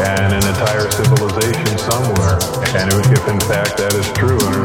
and an entire civilization somewhere. And if in fact that is true, and